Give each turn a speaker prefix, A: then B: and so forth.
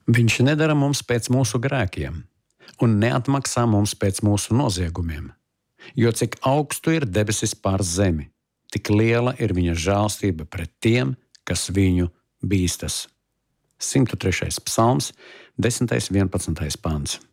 A: Viņš nedara mums pēc mūsu grēkiem un neatmaksā mums pēc mūsu noziegumiem. Jo cik augstu ir debesis pār zemi, tik liela ir viņa žēlstība pret tiem, kas viņu bīstas. 103. psalms, 10. un 11. pants.